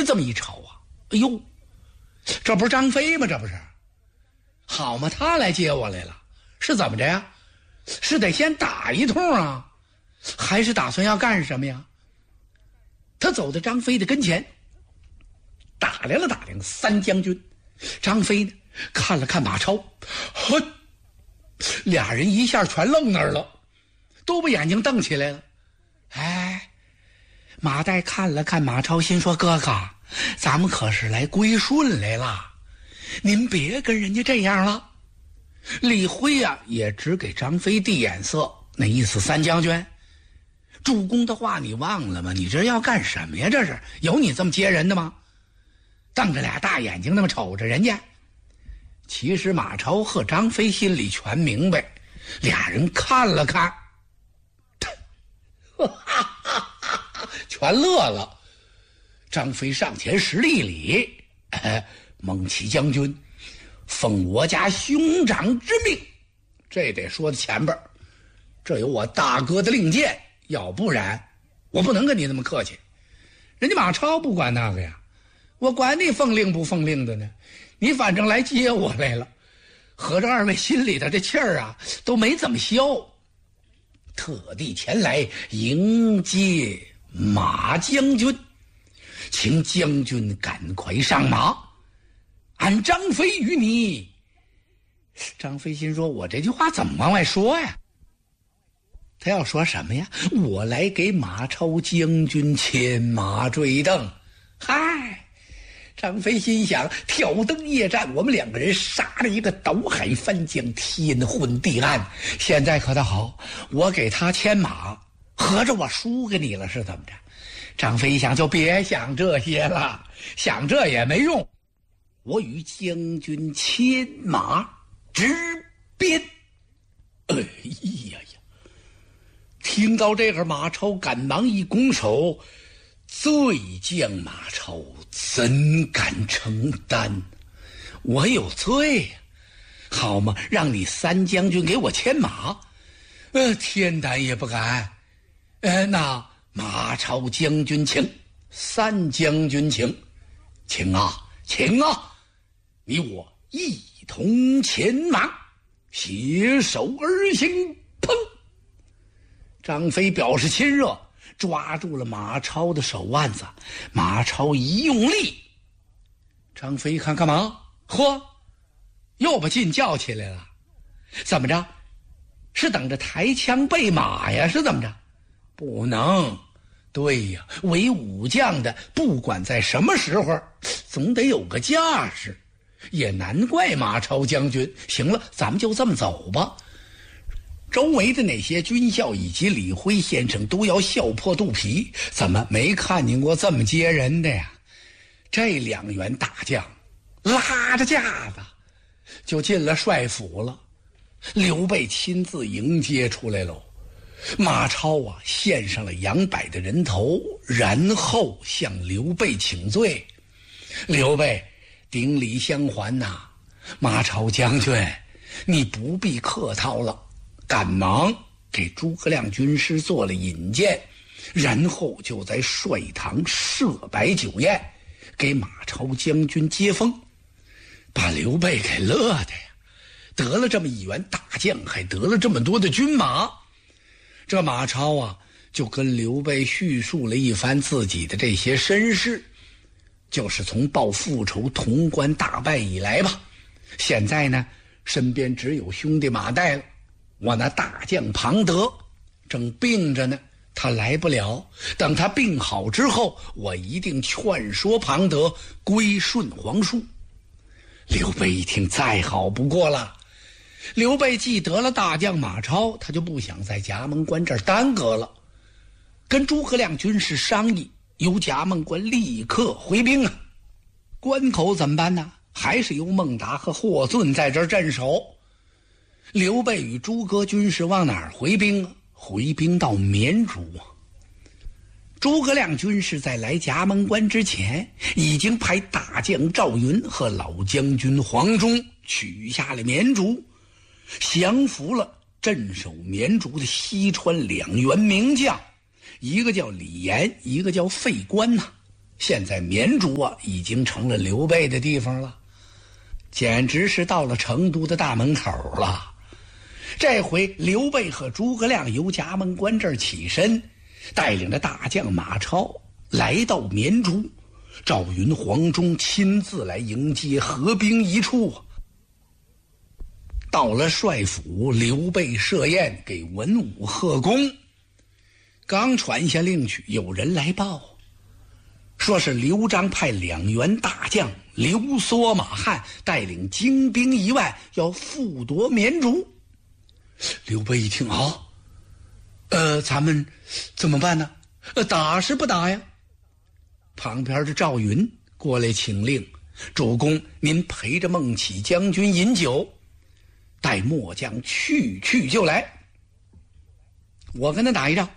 这么一瞅啊，哎呦，这不是张飞吗？这不是，好嘛，他来接我来了，是怎么着呀？是得先打一通啊，还是打算要干什么呀？他走到张飞的跟前，打量了打量三将军。张飞呢，看了看马超，呵，俩人一下全愣那儿了，都把眼睛瞪起来了。哎，马岱看了看马超，心说：“哥哥，咱们可是来归顺来了，您别跟人家这样了。”李辉啊，也只给张飞递眼色，那意思：“三将军，主公的话你忘了吗？你这要干什么呀？这是有你这么接人的吗？”瞪着俩大眼睛那么瞅着人家。其实马超和张飞心里全明白，俩人看了看，全乐了。张飞上前施了一礼：“蒙奇将军奉我家兄长之命。”这得说到前边，这有我大哥的令箭，要不然我不能跟你那么客气。人家马超不管那个呀，我管你奉令不奉令的呢，你反正来接我来了。合着二位心里的这气儿啊都没怎么消，特地前来迎接马将军，请将军赶快上马，俺张飞与你。张飞心说：“我这句话怎么往外说呀？”他要说什么呀？我来给马超将军牵马坠镫。嗨，张飞心想：挑灯夜战，我们两个人杀了一个斗海翻江，天昏地暗。现在可倒好，我给他牵马，合着我输给你了是怎么着？张飞一想，就别想这些了，想这也没用。我与将军牵马直鞭。哎呀呀！听到这个，马超赶忙一拱手：“罪将马超怎敢承担？我有罪呀！好嘛，让你三将军给我牵马，天胆也不敢。那马超将军请，三将军请，请啊，请啊！你我一同牵马，携手而行。”砰！张飞表示亲热，抓住了马超的手腕子。马超一用力，张飞一看干嘛？嚯，又把劲叫起来了。怎么着？是等着抬枪备马呀？是怎么着？不能。对呀，为武将的，不管在什么时候，总得有个架势。也难怪马超将军。行了，咱们就这么走吧。周围的那些军校以及李辉先生都要笑破肚皮，怎么没看见过这么接人的呀？这两员大将拉着架子就进了帅府了。刘备亲自迎接出来喽。马超啊，献上了杨柏的人头，然后向刘备请罪。刘备顶礼相还呐，马超将军，你不必客套了。赶忙给诸葛亮军师做了引荐，然后就在帅堂设摆酒宴，给马超将军接风，把刘备给乐的呀！得了这么一员大将，还得了这么多的军马。这马超啊，就跟刘备叙述了一番自己的这些身世，就是从报复仇潼关大败以来吧，现在呢，身边只有兄弟马岱了。我那大将庞德正病着呢，他来不了。等他病好之后，我一定劝说庞德归顺皇叔。刘备一听，再好不过了。刘备既得了大将马超，他就不想在葭萌关这儿耽搁了，跟诸葛亮军士商议，由葭萌关立刻回兵啊。关口怎么办呢？还是由孟达和霍峻在这儿镇守。刘备与诸葛军士往哪儿回兵啊？回兵到绵竹啊。诸葛亮军士在来葭萌关之前，已经派大将赵云和老将军黄忠取下了绵竹，降服了镇守绵竹的西川两员名将，一个叫李严，一个叫费观呐。 现在绵竹啊，已经成了刘备的地方了，简直是到了成都的大门口了。这回刘备和诸葛亮由葭门关这儿起身，带领着大将马超来到绵竹，赵云、黄忠亲自来迎接，合兵一处。到了帅府，刘备设宴给文武贺功，刚传下令去，有人来报，说是刘璋派2员大将刘缩、马汉带领精兵1万要复夺绵竹。刘备一听啊，咱们怎么办呢？打是不打呀？旁边的赵云过来请令，主公您陪着孟起将军饮酒，待末将去就来，我跟他打一仗。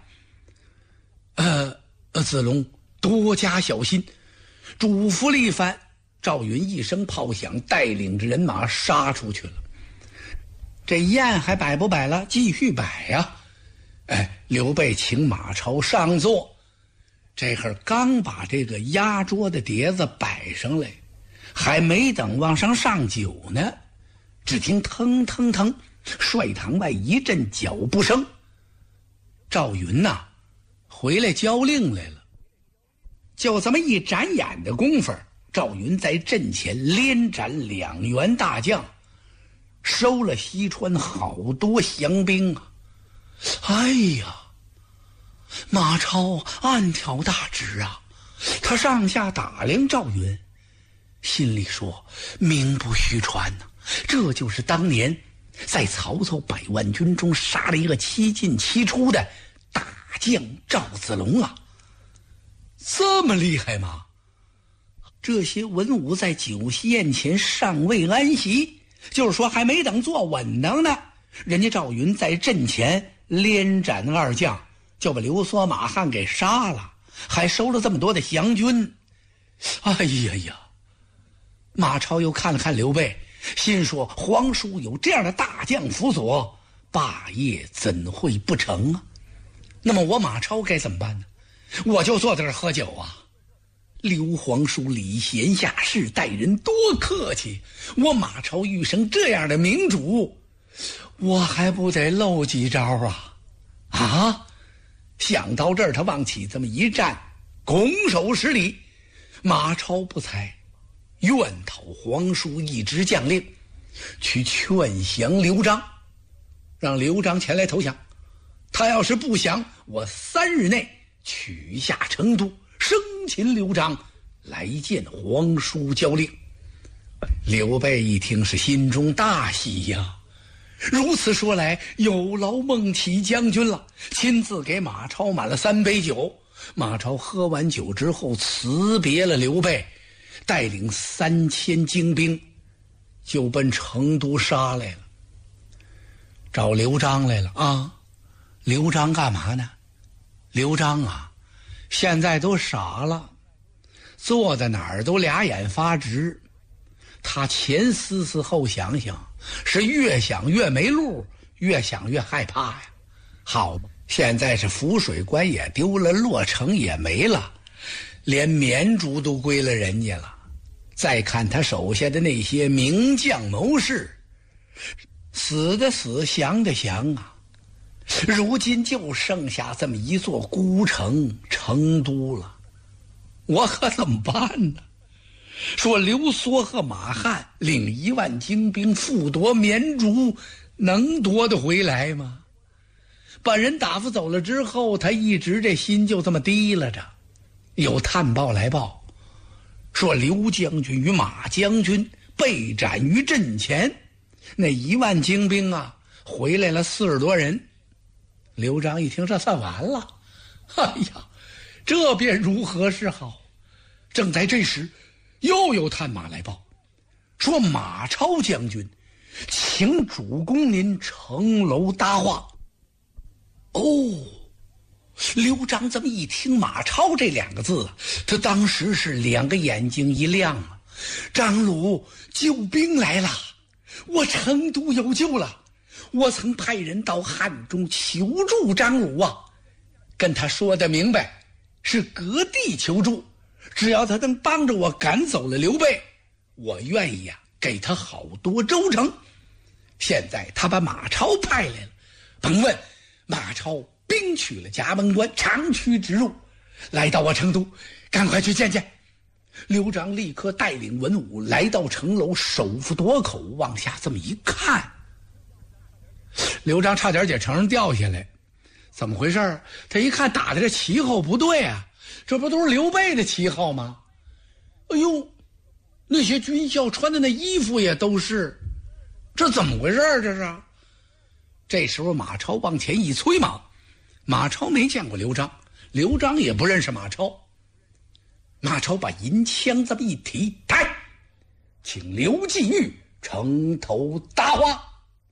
子龙多加小心，嘱咐了一番。赵云一声炮响，带领着人马杀出去了。这宴还摆不摆了？继续摆呀！刘备请马超上座，这会儿刚把这个压桌的碟子摆上来，还没等往上上酒呢，只听腾腾腾，帅堂外一阵脚步声。赵云呐，回来交令来了。就这么一眨眼的功夫，赵云在阵前连斩2员大将，收了西川好多降兵啊！哎呀，马超暗挑大指啊！他上下打量赵云，心里说：名不虚传呐，这就是当年在曹操100万军中杀了一个7进7出的大将赵子龙啊！这么厉害吗？这些文武在酒席宴前尚未安息，就是说还没等坐稳当呢，人家赵云在阵前连斩2将，就把刘缩、马汉给杀了，还收了这么多的降军。哎呀呀！马超又看了看刘备，心说皇叔有这样的大将辅佐，霸业怎会不成啊？那么我马超该怎么办呢？我就坐在这儿喝酒啊！刘皇叔礼贤下士，待人多客气，我马超遇上这样的明主，我还不得露几招啊？想到这儿，他往起这么一站，拱手施礼。马超不才，愿讨皇叔一支将令，去劝降刘璋，让刘璋前来投降。他要是不降，我3日内取下成都，生擒刘璋，来见皇叔交令。刘备一听是心中大喜呀，如此说来，有劳孟起将军了，亲自给马超满了3杯酒。马超喝完酒之后，辞别了刘备，带领3000精兵，就奔成都杀来了，找刘璋来了啊！刘璋干嘛呢？刘璋啊，现在都傻了，坐在哪儿都俩眼发直。他前思思后想想，是越想越没路，越想越害怕呀。好吧，现在是涪水关也丢了，洛城也没了，连绵竹都归了人家了。再看他手下的那些名将谋士，死的死，降的降啊！如今就剩下这么一座孤城成都了，我可怎么办呢？说刘缩和马汉领1万精兵复夺绵竹，能夺得回来吗？把人打发走了之后，他一直这心就这么提拉着。有探报来报，说刘将军与马将军被斩于阵前，那1万精兵啊，回来了40多人。刘璋一听，这算完了，哎呀，这便如何是好？正在这时，又有探马来报，说马超将军请主公您城楼搭话。哦，刘璋这么一听马超这2个字，他当时是2个眼睛一亮啊！张鲁，救兵来了，我成都有救了。我曾派人到汉中求助张鲁啊，跟他说的明白，是割地求助， 只要他能帮着我赶走了刘备，我愿意给他好多州城。现在他把马超派来了，甭问，马超兵取了葭萌关，长驱直入，来到我成都，赶快去见见。刘璋立刻带领文武来到城楼，手扶垛口，往下这么一看，刘璋差点把城上掉下来。怎么回事？他一看打的这旗号不对啊，这不都是刘备的旗号吗？哎呦，那些军校穿的那衣服也都是，这怎么回事？这是。这时候马超往前一催马，马超没见过刘璋，刘璋也不认识马超。马超把银枪这么一提，抬，请刘季玉城头大话。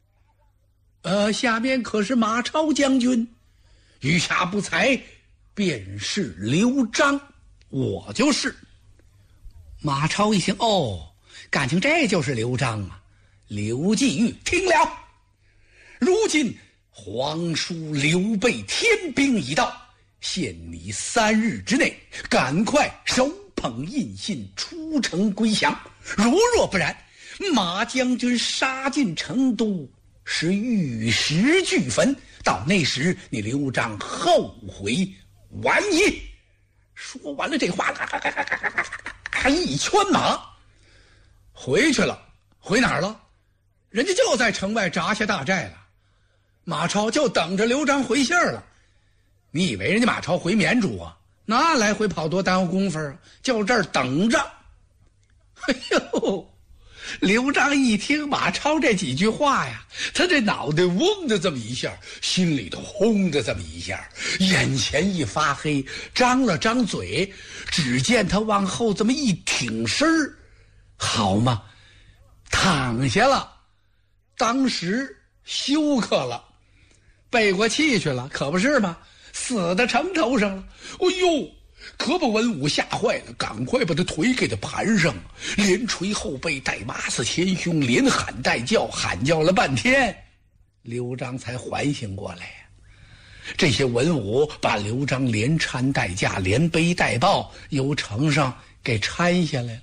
下面可是马超将军，余下不才，便是刘璋，我就是。马超一听，感情这就是刘璋啊。刘季玉听了，如今皇叔刘备天兵已到，限你3日之内赶快手捧印信出城归降，如若不然，马将军杀进成都，是玉石俱焚，到那时你刘璋后悔晚矣。说完了这话，一圈马回去了。回哪儿了？人家就在城外扎下大寨了，马超就等着刘璋回信儿了。你以为人家马超回绵竹啊？那来回跑多耽误功夫啊，就这儿等着。哎呦，刘璋一听马超这几句话呀，他这脑袋嗡的这么一下，心里头轰的这么一下，眼前一发黑，张了张嘴，只见他往后这么一挺身，好嘛，躺下了。当时休克了，背过气去了，可不是吗？死在城头上了。哎呦，可把文武吓坏了，赶快把他腿给他盘上，连捶后背，带马死前胸，连喊带叫，喊叫了半天，刘璋才缓醒过来呀。这些文武把刘璋连搀带架，连背带抱，由城上给搀下来了。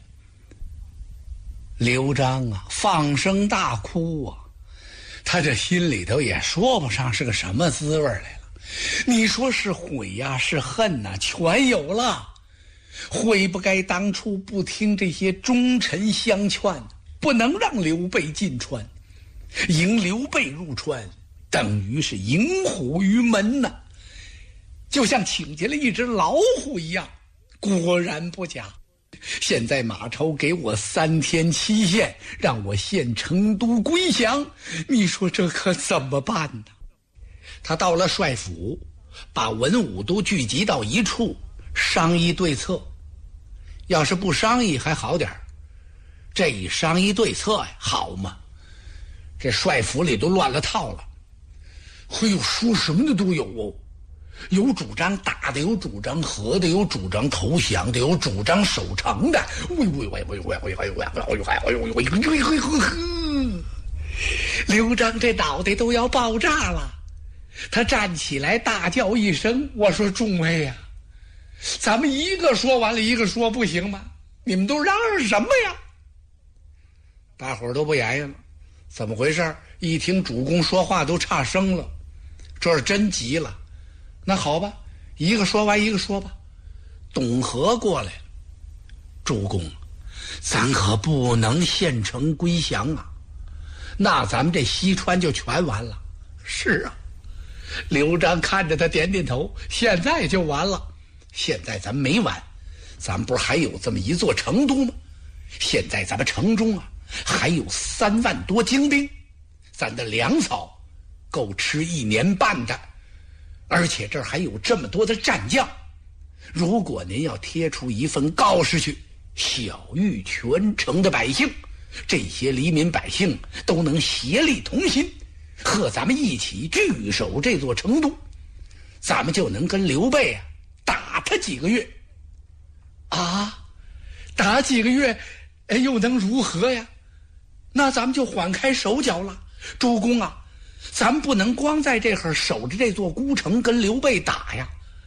刘璋放声大哭啊，他这心里头也说不上是个什么滋味来了。你说是悔呀，是恨呐，全有了。悔不该当初不听这些忠臣相劝，不能让刘备进川，迎刘备入川，等于是迎虎于门呐，就像请进了一只老虎一样。果然不假。现在马超给我3天期限，让我献成都归降，你说这可怎么办呢？他到了帅府，把文武都聚集到一处，商议对策。要是不商议还好点，这一商议对策呀，好嘛，这帅府里都乱了套了。哎呦，说什么的都有哦，有主张打的，有主张和的，有主张投降的，有主张守城的。刘璋这脑袋都要爆炸了。他站起来大叫一声，我说众位呀，咱们一个说完了一个说不行吗？你们都嚷嚷什么呀？大伙儿都不言语了。怎么回事？一听主公说话都差声了，这是真急了。那好吧，一个说完一个说吧。董和过来了，主公，咱可不能献城归降啊，那咱们这西川就全完了。是啊，刘璋看着他点点头，现在就完了。现在咱们没完，咱们不是还有这么一座成都吗？现在咱们城中还有3万多精兵，咱的粮草够吃1年半的，而且这儿还有这么多的战将。如果您要贴出一份告示去，晓谕全城的百姓，这些黎民百姓都能协力同心，和咱们一起据守这座成都，咱们就能跟刘备打他几个月。打几个月又能如何呀？那咱们就缓开手脚了。主公咱们不能光在这会儿守着这座孤城跟刘备打呀，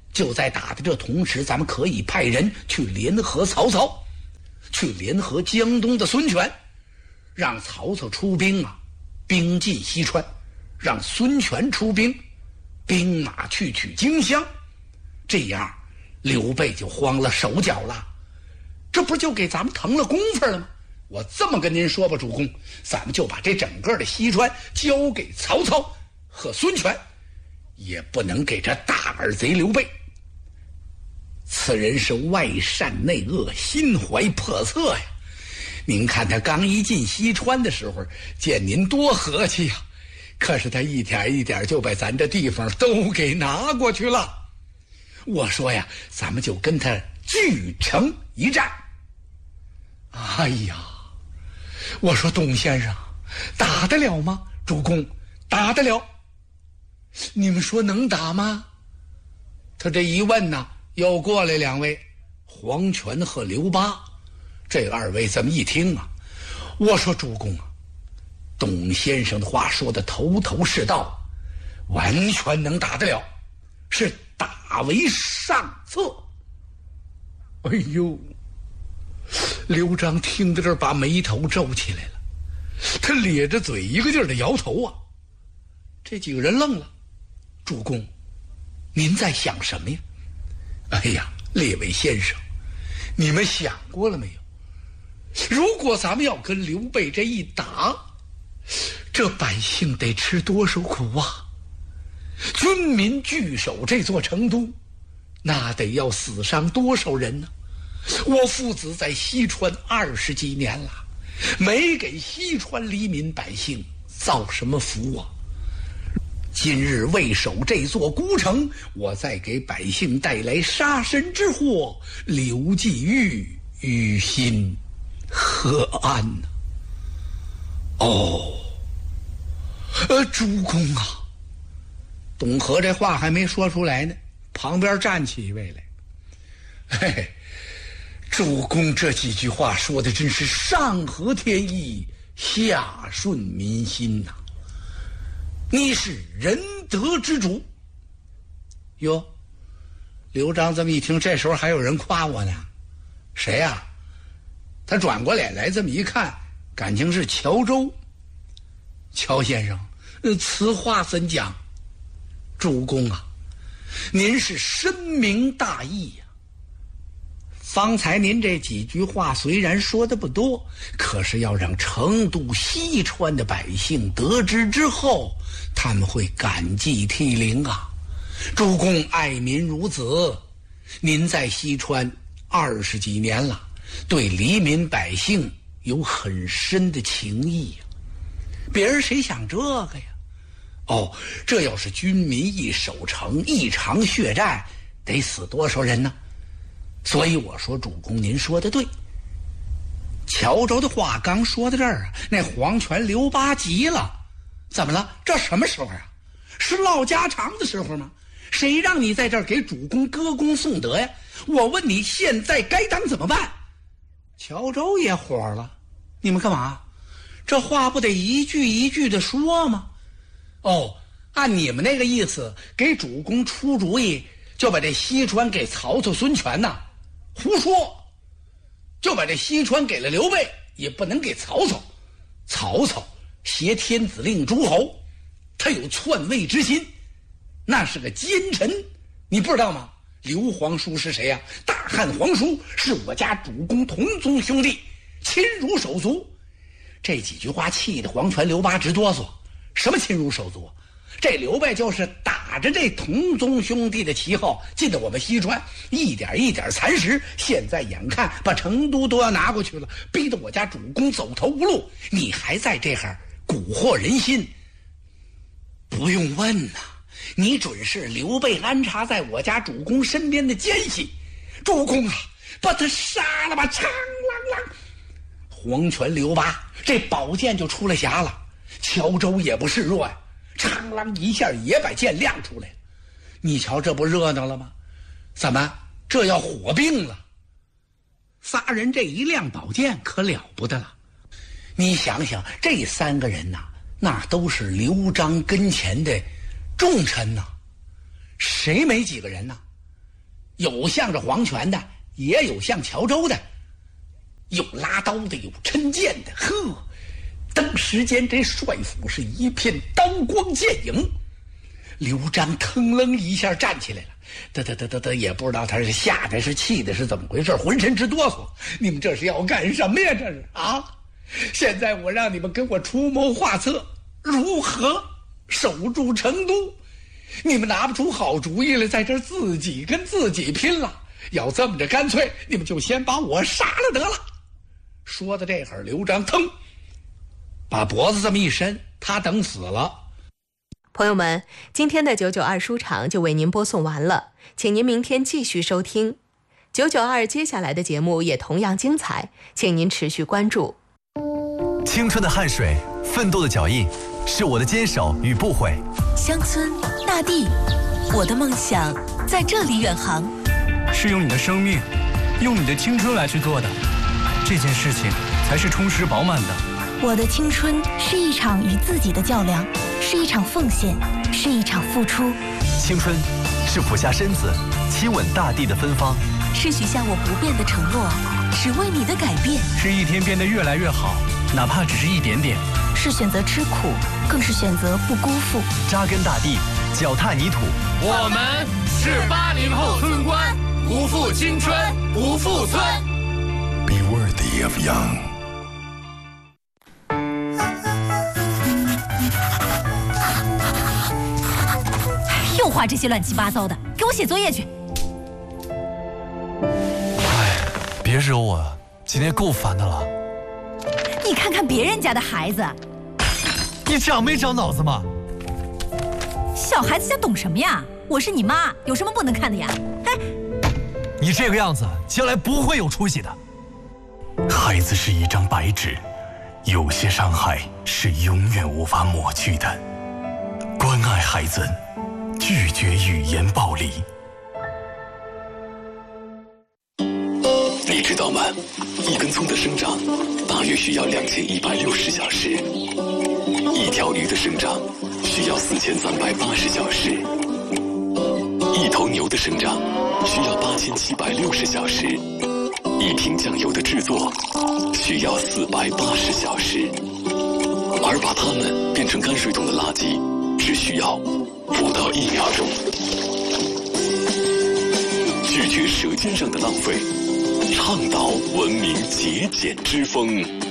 就在打的这同时，咱们可以派人去联合曹操，去联合江东的孙权，让曹操出兵啊，兵进西川，让孙权出兵，兵马去取荆襄，这样刘备就慌了手脚了，这不就给咱们腾了功夫了吗？我这么跟您说吧，主公，咱们就把这整个的西川交给曹操和孙权，也不能给这大耳贼刘备。此人是外善内恶，心怀叵测呀。您看他刚一进西川的时候，见您多和气呀，可是他一点一点就把咱这地方都给拿过去了。我说呀，咱们就跟他据城一战。哎呀，我说董先生，打得了吗？主公，打得了。你们说能打吗？他这一问呢，又过来两位，黄权和刘巴。这二位这么一听啊，我说主公啊，董先生的话说的头头是道，完全能打得了，是打为上策。哎呦，刘璋听到这儿，把眉头皱起来了，他咧着嘴一个劲儿的摇头啊。这几个人愣了，主公，您在想什么呀？哎呀，列位先生，你们想过了没有？如果咱们要跟刘备这一打，这百姓得吃多少苦啊？军民聚守这座成都，那得要死伤多少人呢？我父子在西川20几年了，没给西川黎民百姓造什么福啊。今日为守这座孤城，我再给百姓带来杀身之祸，刘季玉于心何安呢？主公啊！董和这话还没说出来呢，旁边站起一位来。嘿嘿，主公这几句话说的真是上合天意，下顺民心呐！你是仁德之主。哟，刘璋这么一听，这时候还有人夸我呢。谁呀？他转过脸来这么一看，感情是乔州。乔先生，此话怎讲？主公啊，您是深明大义呀。方才您这几句话虽然说的不多，可是要让成都西川的百姓得知之后，他们会感激涕零啊。主公爱民如子，您在西川20几年了，对黎民百姓有很深的情谊呀。别人谁想这个呀？这要是军民一守城，一场血战，得死多少人呢？所以我说，主公您说的对。乔州的话刚说到这儿啊，那黄权刘巴急了。怎么了？这什么时候啊？是唠家常的时候吗？谁让你在这儿给主公歌功颂德呀？我问你，现在该当怎么办？乔州也火了，你们干嘛？这话不得一句一句的说吗？按你们那个意思，给主公出主意，就把这西川给曹操孙权呐？胡说！就把这西川给了刘备，也不能给曹操。曹操挟天子令诸侯，他有篡位之心，那是个奸臣，你不知道吗？刘皇叔是谁呀？大汉皇叔，是我家主公同宗兄弟，亲如手足。这几句话气得黄权刘巴直哆嗦。什么亲如手足？这刘备就是打着这同宗兄弟的旗号进了我们西川，一点一点蚕食，现在眼看把成都都要拿过去了，逼得我家主公走投无路，你还在这儿蛊惑人心。不用问呐，你准是刘备安插在我家主公身边的奸细。主公啊，把他杀了吧！嘡啷啷，黄权刘巴这宝剑就出了匣了。乔州也不示弱呀，嘡啷一下也把剑亮出来了。你瞧这不热闹了吗？怎么这要火并了？仨人这一亮宝剑可了不得了。你想想，这3个人呐，那都是刘璋跟前的重臣呐，谁没几个人呐？ 有向着黄泉的，也有向乔州的，有拉刀的，有抻剑的。呵，登时间这帅府是一片刀光剑影。刘璋腾楞一下站起来了，得，也不知道他是吓的是气的是怎么回事，浑身直哆嗦。你们这是要干什么呀？这是啊！现在我让你们跟我出谋划策，如何守住成都？你们拿不出好主意来，在这自己跟自己拼了。要这么着，干脆你们就先把我杀了得了。说到这会儿，刘璋腾把脖子这么一伸，他等死了。 朋友们，今天的992书场就为您播送完了，请您明天继续收听992，接下来的节目也同样精彩，请您持续关注。 青春的汗水，奋斗的脚印，是我的坚守与不悔。 乡村大地，我的梦想在这里远航。 是用你的生命，用你的青春来去做的，这件事情才是充实饱满的。 我的青春是一场与自己的较量，是一场奉献，是一场付出。 青春是俯下身子亲吻大地的芬芳， 是许下我不变的承诺，是为你的改变， 是一天变得越来越好，哪怕只是一点点。 是选择吃苦，更是选择不辜负。 扎根大地，脚踏泥土。 我们是80后村官，不负青春，不负村。 Be worthy of young。 又画这些乱七八糟的，给我写作业去。 别惹我了，今天够烦的了。 你看看别人家的孩子， 你长没长脑子吗？ 小孩子家懂什么呀？我是你妈，有什么不能看的呀？哎， 你这个样子，将来不会有出息的。 孩子是一张白纸，有些伤害是永远无法抹去的。关爱孩子，拒绝语言暴力。你知道吗？一根葱的生长大约需要2160小时，一条鱼的生长需要4380小时，一头牛的生长需要8760小时，一瓶酱油的制作需要480小时，而把它们变成泔水桶的垃圾只需要不到1秒钟。拒绝舌尖上的浪费，倡导文明节俭之风。